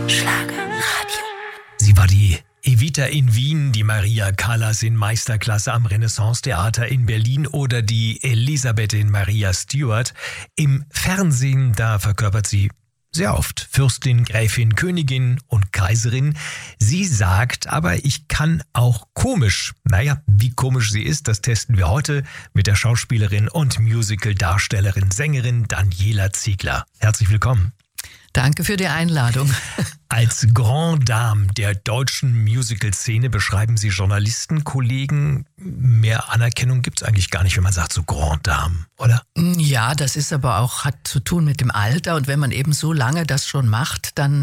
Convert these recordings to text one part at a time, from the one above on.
Schlagerradio. Sie war die Evita in Wien, die Maria Callas in Meisterklasse am Renaissance-Theater in Berlin oder die Elisabeth in Maria Stuart. Im Fernsehen, da verkörpert sie sehr oft Fürstin, Gräfin, Königin und Kaiserin. Sie sagt aber, ich kann auch komisch. Naja, wie komisch sie ist, das testen wir heute mit der Schauspielerin und Musical-Darstellerin, Sängerin Daniela Ziegler. Herzlich willkommen. Danke für die Einladung. Als Grande Dame der deutschen Musical-Szene beschreiben Sie Journalisten, Kollegen. Mehr Anerkennung gibt es eigentlich gar nicht, wenn man sagt so Grande Dame, oder? Ja, das ist aber auch, hat zu tun mit dem Alter. Und wenn man eben so lange das schon macht, dann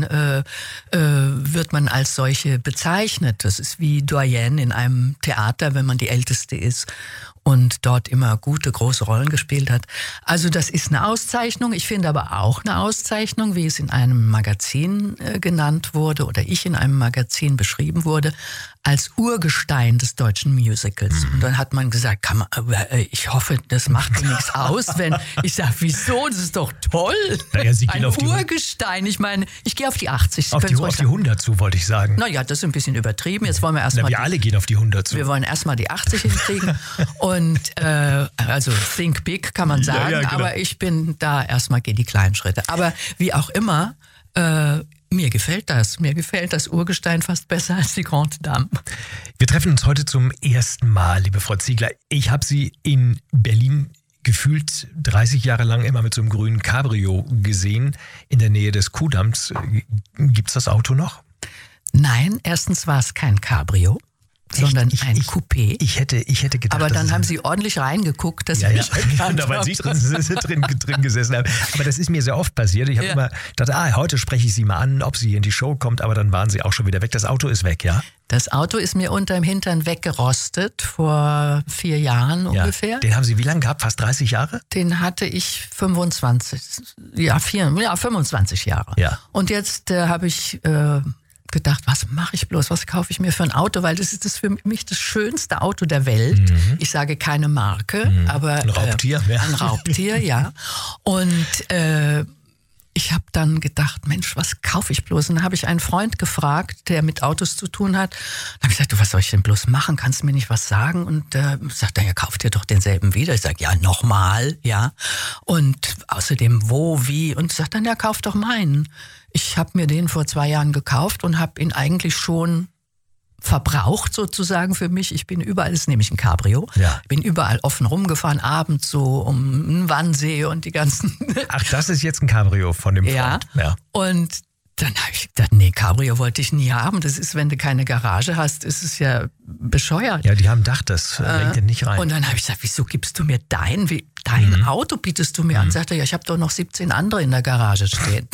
wird man als solche bezeichnet. Das ist wie Doyenne in einem Theater, wenn man die Älteste ist und dort immer gute, große Rollen gespielt hat. Also das ist eine Auszeichnung. Ich finde aber auch eine Auszeichnung, wie es in einem Magazin genannt wurde oder ich in einem Magazin beschrieben wurde, als Urgestein des deutschen Musicals. Und dann hat man gesagt, ich hoffe, das macht dir nichts aus, wenn ich sage, wieso, das ist doch toll. Naja, Sie gehen ein auf die Urgestein. Ich meine, ich gehe auf die 80. Auf die 100 zu, wollte ich sagen. Naja, das ist ein bisschen übertrieben. Jetzt wollen wir erstmal. Wir alle gehen auf die 100 zu. Wir wollen erstmal die 80 hinkriegen. Und also think big, kann man sagen. Ja, genau. Aber ich bin da erstmal, gehe die kleinen Schritte. Aber wie auch immer, mir gefällt das. Mir gefällt das Urgestein fast besser als die Grande Dame. Wir treffen uns heute zum ersten Mal, liebe Frau Ziegler. Ich habe Sie in Berlin gefühlt 30 Jahre lang immer mit so einem grünen Cabrio gesehen, in der Nähe des Kuhdamms. Gibt's das Auto noch? Nein, erstens war es kein Cabrio, sondern ein Coupé. Ich hätte gedacht, aber dann haben Sie ordentlich reingeguckt, dass ja, ich erkannt weil Sie drin gesessen haben. Aber das ist mir sehr oft passiert. Ich habe immer gedacht, heute spreche ich Sie mal an, ob sie hier in die Show kommt, aber dann waren Sie auch schon wieder weg. Das Auto ist weg, ja? Das Auto ist mir unterm Hintern weggerostet vor 4 Jahren ungefähr. Den haben Sie wie lange gehabt? Fast 30 Jahre? Den hatte ich 25 Jahre. Ja. Und jetzt habe ich gedacht, was mache ich bloß, was kaufe ich mir für ein Auto, weil das ist für mich das schönste Auto der Welt. Ich sage keine Marke, aber ein Raubtier. Ein Raubtier, ja. Und ich habe dann gedacht, Mensch, was kaufe ich bloß? Und dann habe ich einen Freund gefragt, der mit Autos zu tun hat. Dann habe ich gesagt, du, was soll ich denn bloß machen? Kannst du mir nicht was sagen? Und sagt er, ja, kauf dir doch denselben wieder. Ich sage, ja, nochmal, ja. Und außerdem, wo, wie? Und sagt dann, ja, kauf doch meinen. Ich habe mir den vor 2 Jahren gekauft und habe ihn eigentlich schon verbraucht sozusagen für mich. Ich bin überall, das ist nämlich ein Cabrio. Ja. Bin überall offen rumgefahren, abends so um den Wannsee und die ganzen... Ach, das ist jetzt ein Cabrio von dem Freund. Ja. Und dann habe ich gedacht, nee, Cabrio wollte ich nie haben. Das ist, wenn du keine Garage hast, ist es ja bescheuert. Ja, die haben Dach, das regnet nicht rein. Und dann habe ich gesagt, wieso gibst du mir dein Auto bietest du mir an? Sagt er, ja, ich habe doch noch 17 andere in der Garage stehen.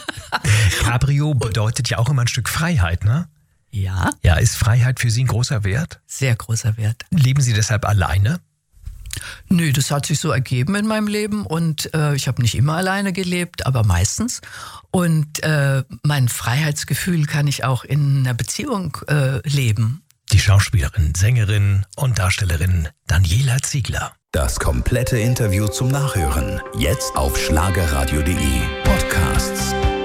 Cabrio bedeutet ja auch immer ein Stück Freiheit, ne? Ja. Ja, ist Freiheit für Sie ein großer Wert? Sehr großer Wert. Leben Sie deshalb alleine? Nö, das hat sich so ergeben in meinem Leben und ich habe nicht immer alleine gelebt, aber meistens. Und mein Freiheitsgefühl kann ich auch in einer Beziehung leben. Die Schauspielerin, Sängerin und Darstellerin Daniela Ziegler. Das komplette Interview zum Nachhören jetzt auf schlagerradio.de Podcasts.